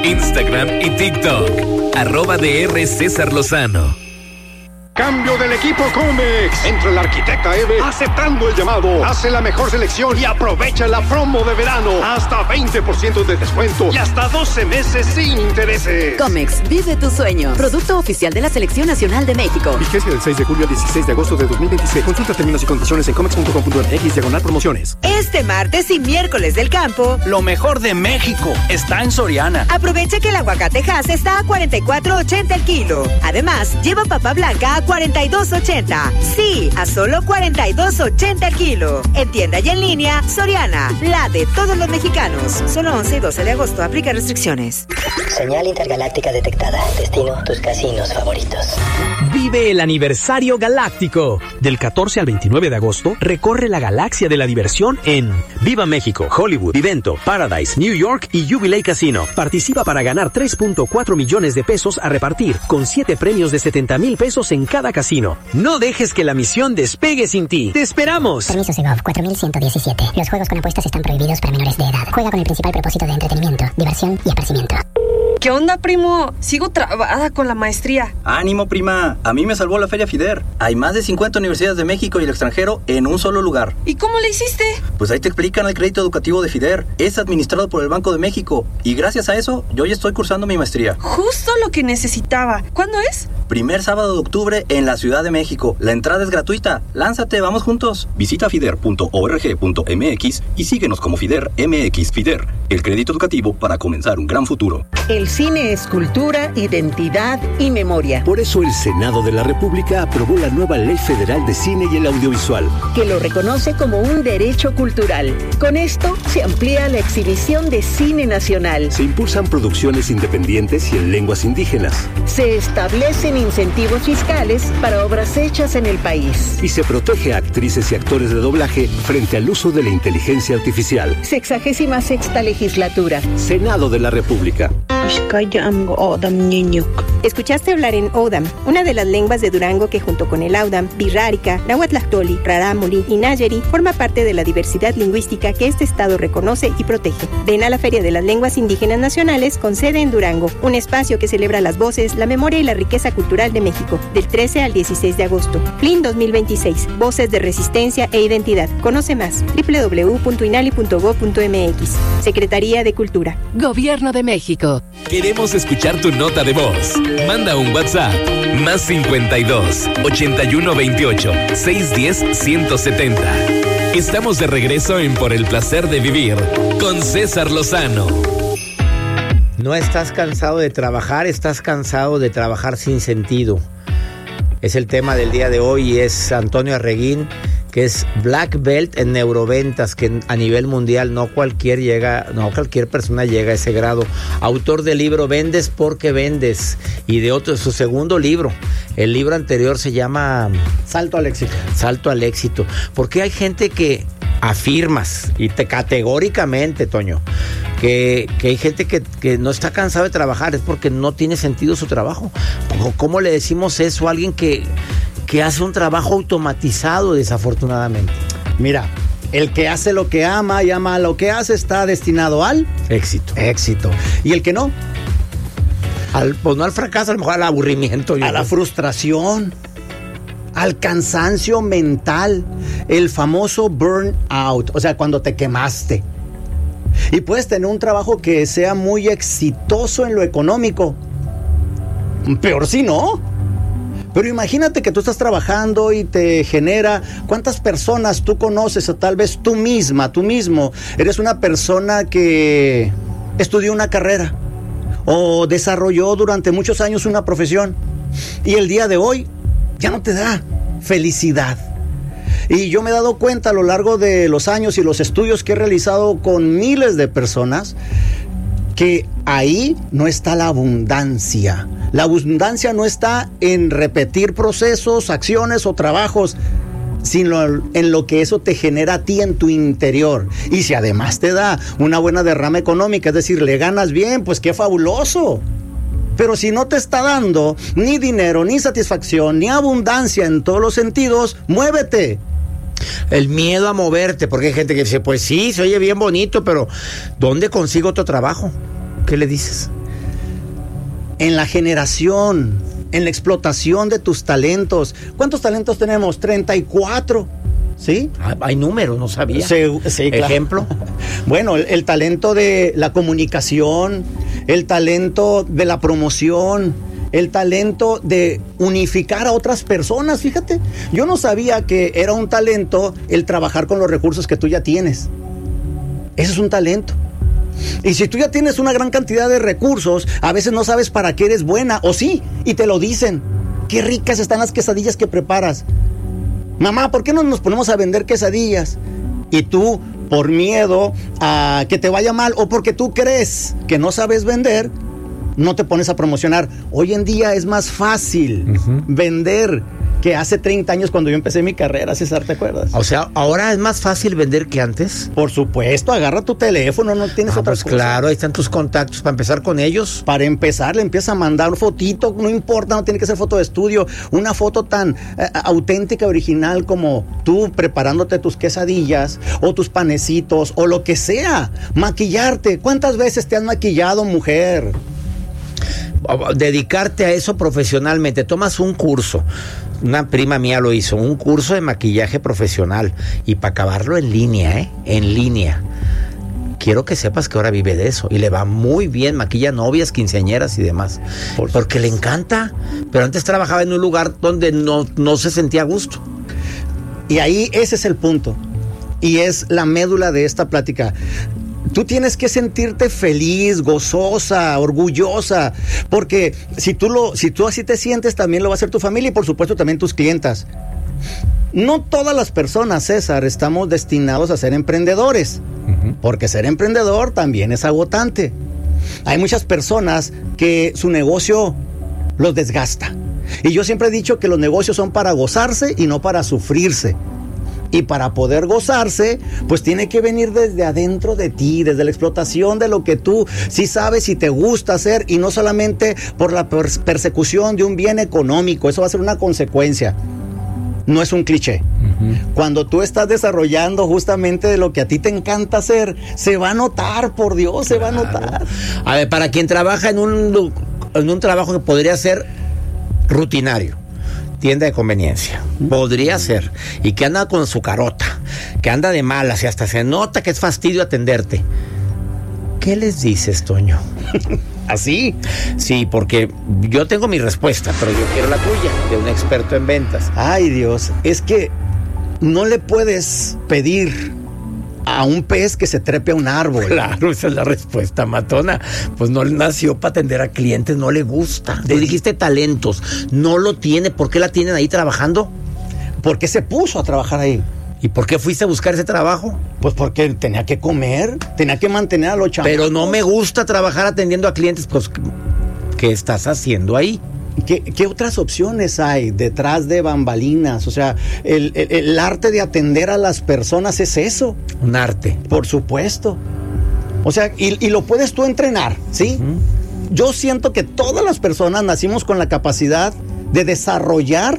Instagram y TikTok. @DR César Lozano. Cambio del equipo Comex. Entra el arquitecta Eve aceptando el llamado. Hace la mejor selección y aprovecha la promo de verano. Hasta 20% de descuento y hasta 12 meses sin intereses. Comex, vive tu sueño. Producto oficial de la Selección Nacional de México. Vigencia del 6 de julio al 16 de agosto de 2026. Consulta términos y condiciones en comex.com.mx/promociones. Este martes y miércoles del campo, lo mejor de México está en Soriana. Aprovecha que el aguacate Hass está a $44.80 el kilo. Además, lleva papa blanca a $42.80. Sí, a solo $42.80 el kilo. En tienda y en línea, Soriana, la de todos los mexicanos. Solo 11 y 12 de agosto. Aplica restricciones. Señal intergaláctica detectada. Destino, tus casinos favoritos. Vive el aniversario galáctico. Del 14 al 29 de agosto, recorre la galaxia de la diversión en Viva México, Hollywood, Vivento, Paradise, New York y Jubilee Casino. Participa para ganar 3.4 millones de pesos a repartir, con 7 premios de 70,000 pesos en cada casino. No dejes que la misión despegue sin ti. ¡Te esperamos! Permiso Segov 4117. Los juegos con apuestas están prohibidos para menores de edad. Juega con el principal propósito de entretenimiento, diversión y esparcimiento. ¿Qué onda, primo? Sigo trabada con la maestría. Ánimo, prima. A mí me salvó la Feria FIDER. Hay más de 50 universidades de México y el extranjero en un solo lugar. ¿Y cómo le hiciste? Pues ahí te explican el crédito educativo de FIDER. Es administrado por el Banco de México. Y gracias a eso, yo ya estoy cursando mi maestría. Justo lo que necesitaba. ¿Cuándo es? Primer sábado de octubre en la Ciudad de México. La entrada es gratuita. Lánzate, vamos juntos. Visita fider.org.mx y síguenos como FIDER MX. FIDER, el crédito educativo para comenzar un gran futuro. El cine es cultura, identidad y memoria. Por eso el Senado de la República aprobó la nueva Ley Federal de Cine y el Audiovisual, que lo reconoce como un derecho cultural. Con esto se amplía la exhibición de cine nacional. Se impulsan producciones independientes y en lenguas indígenas. Se establecen incentivos fiscales para obras hechas en el país. Y se protege a actrices y actores de doblaje frente al uso de la inteligencia artificial. 66ª legislatura. Senado de la República. Escuchaste hablar en Odam, una de las lenguas de Durango que junto con el Audam, Birrárica, Nahuatlahtoli, Rarámuri y Nayeri forma parte de la diversidad lingüística que este estado reconoce y protege. Ven a la Feria de las Lenguas Indígenas Nacionales con sede en Durango, un espacio que celebra las voces, la memoria y la riqueza cultural de México, del 13 al 16 de agosto. FLIN 2026, Voces de Resistencia e Identidad. Conoce más, www.inali.gov.mx. Secretaría de Cultura. Gobierno de México. Queremos escuchar tu nota de voz. Manda un WhatsApp. Más 52 81 28 610 170. Estamos de regreso en Por el Placer de Vivir con César Lozano. No estás cansado de trabajar, estás cansado de trabajar sin sentido. Es el tema del día de hoy y es Antonio Arreguín, que es Black Belt en neuroventas, que a nivel mundial no cualquier persona llega a ese grado. Autor del libro Vendes porque vendes y de otro, su segundo libro. El libro anterior se llama Salto al éxito. Salto al éxito. Porque hay gente que afirmas y categóricamente, Toño, que hay gente que no está cansado de trabajar, es porque no tiene sentido su trabajo. ¿Cómo le decimos eso a alguien que hace un trabajo automatizado, desafortunadamente? Mira, el que hace lo que ama y ama lo que hace está destinado al éxito. ¿Y el que no? Pues no al fracaso, a lo mejor al aburrimiento. A la frustración, al cansancio mental, el famoso burnout, o sea, cuando te quemaste. Y puedes tener un trabajo que sea muy exitoso en lo económico. Peor si no. Pero imagínate que tú estás trabajando y te genera... ¿Cuántas personas tú conoces o tal vez tú mismo eres una persona que estudió una carrera o desarrolló durante muchos años una profesión y el día de hoy ya no te da felicidad? Y yo me he dado cuenta a lo largo de los años y los estudios que he realizado con miles de personas que ahí no está la abundancia. La abundancia no está en repetir procesos, acciones o trabajos, sino en lo que eso te genera a ti en tu interior. Y si además te da una buena derrama económica, es decir, le ganas bien, pues qué fabuloso. Pero si no te está dando ni dinero, ni satisfacción, ni abundancia en todos los sentidos, muévete. El miedo a moverte, porque hay gente que dice, pues sí, se oye bien bonito, pero ¿dónde consigo otro trabajo? ¿Qué le dices? en la generación, en la explotación de tus talentos. ¿Cuántos talentos tenemos? 34. ¿Sí? Hay números, no sabía. Sí, claro. ¿Ejemplo? Bueno, el talento de la comunicación, el talento de la promoción, el talento de unificar a otras personas. Fíjate, yo no sabía que era un talento el trabajar con los recursos que tú ya tienes. Eso es un talento. Y si tú ya tienes una gran cantidad de recursos, a veces no sabes para qué eres buena, o sí, y te lo dicen. Qué ricas están las quesadillas que preparas. Mamá, ¿por qué no nos ponemos a vender quesadillas? Y tú, por miedo a que te vaya mal o porque tú crees que no sabes vender, no te pones a promocionar. Hoy en día es más fácil vender que hace 30 años cuando yo empecé mi carrera, César, ¿te acuerdas? O sea, ¿ahora es más fácil vender que antes? Por supuesto, agarra tu teléfono, no tienes otra cosa. Claro, ahí están tus contactos para empezar con ellos. Para empezar, le empiezas a mandar una fotito, no importa, no tiene que ser foto de estudio, una foto tan auténtica, original como tú preparándote tus quesadillas o tus panecitos o lo que sea. Maquillarte. ¿Cuántas veces te has maquillado, mujer? Dedicarte a eso profesionalmente. Tomas un curso. Una prima mía lo hizo, un curso de maquillaje profesional y para acabarlo en línea, en línea. Quiero que sepas que ahora vive de eso y le va muy bien, maquilla novias, quinceañeras y demás, porque le encanta, pero antes trabajaba en un lugar donde no se sentía a gusto. Y ahí ese es el punto y es la médula de esta plática. Tú tienes que sentirte feliz, gozosa, orgullosa, porque si tú así te sientes, también lo va a hacer tu familia y por supuesto también tus clientas. No todas las personas, César, estamos destinados a ser emprendedores, porque ser emprendedor también es agotante. Hay muchas personas que su negocio los desgasta. Y yo siempre he dicho que los negocios son para gozarse y no para sufrirse. Y para poder gozarse, pues tiene que venir desde adentro de ti, desde la explotación de lo que tú sí sabes y te gusta hacer, y no solamente por la persecución de un bien económico. Eso va a ser una consecuencia. No es un cliché. Cuando tú estás desarrollando justamente de lo que a ti te encanta hacer, se va a notar, por Dios, se va a notar. A ver, para quien trabaja en un trabajo que podría ser rutinario, tienda de conveniencia, podría ser, y que anda con su carota, que anda de malas y hasta se nota que es fastidio atenderte. ¿Qué les dices, Toño? ¿Así? Sí, porque yo tengo mi respuesta, pero yo quiero la tuya, de un experto en ventas. Ay, Dios, es que no le puedes pedir a un pez que se trepe a un árbol. Claro, esa es la respuesta, matona. Pues no nació para atender a clientes, no le gusta. Tú dijiste talentos, no lo tiene. ¿Por qué la tienen ahí trabajando? ¿Por qué se puso a trabajar ahí? ¿Y por qué fuiste a buscar ese trabajo? Pues porque tenía que comer, tenía que mantener a los chamacos. Pero no me gusta trabajar atendiendo a clientes. Pues, ¿qué estás haciendo ahí? ¿Qué otras opciones hay detrás de bambalinas? O sea, el arte de atender a las personas es eso. Un arte. Por supuesto. O sea, y lo puedes tú entrenar, ¿sí? Yo siento que todas las personas nacimos con la capacidad de desarrollar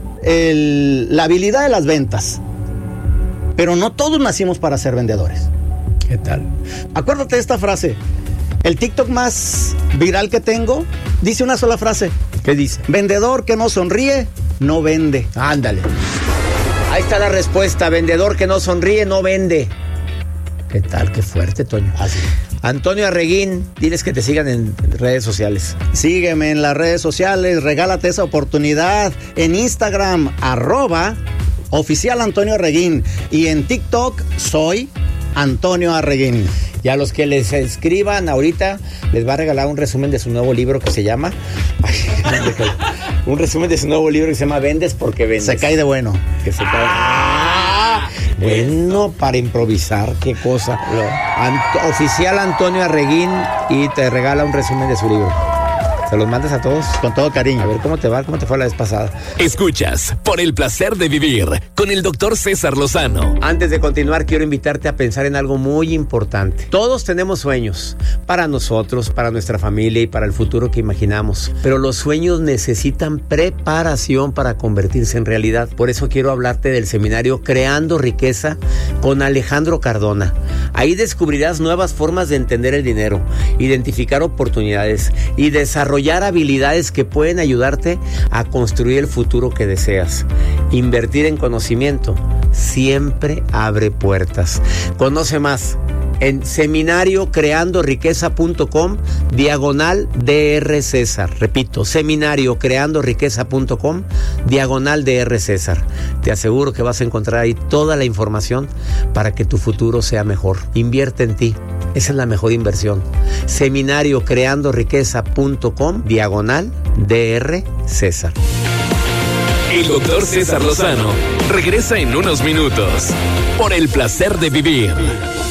la habilidad de las ventas. Pero no todos nacimos para ser vendedores. ¿Qué tal? Acuérdate de esta frase. El TikTok más viral que tengo dice una sola frase. ¿Qué dice? Vendedor que no sonríe, no vende. Ándale. Ahí está la respuesta. Vendedor que no sonríe, no vende. ¿Qué tal? Qué fuerte, Toño. Así. Antonio Arreguín, diles que te sigan en redes sociales. Sígueme en las redes sociales, regálate esa oportunidad. En Instagram, @oficial Antonio Arreguín. Y en TikTok, soy Antonio Arreguín. Y a los que les escriban ahorita, les va a regalar un resumen de su nuevo libro que se llama... un resumen de su nuevo libro que se llama Vendes porque vendes. Se cae de bueno. Que se cae. Bueno, para improvisar, qué cosa. Oficial Antonio Arreguín, y te regala un resumen de su libro. ¿Se los mandas a todos? Con todo cariño. A ver cómo te va, cómo te fue la vez pasada. Escuchas Por el Placer de Vivir con el Dr. César Lozano. Antes de continuar, quiero invitarte a pensar en algo muy importante. Todos tenemos sueños, para nosotros, para nuestra familia y para el futuro que imaginamos. Pero los sueños necesitan preparación para convertirse en realidad. Por eso quiero hablarte del seminario Creando Riqueza con Alejandro Cardona. Ahí descubrirás nuevas formas de entender el dinero, identificar oportunidades y desarrollar habilidades que pueden ayudarte a construir el futuro que deseas. Invertir en conocimiento siempre abre puertas. Conoce más en seminariocreandoriqueza.com/Dr. César. Repito, seminariocreandoriqueza.com/Dr. César. Te aseguro que vas a encontrar ahí toda la información para que tu futuro sea mejor. Invierte en ti. Esa es la mejor inversión. seminariocreandoriqueza.com/Dr. César. El doctor César Lozano regresa en unos minutos por el placer de vivir.